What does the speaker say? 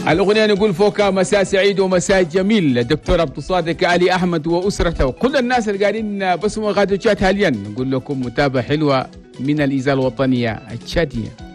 الأغنية نقول فوقها مساء سعيد ومساء جميل للدكتور عبد الصادق علي أحمد وأسرته وكل الناس اللي قاعدين بسموا غادو تشات حاليا. نقول لكم متابعة حلوة من الإذاعة الوطنية التشاتية.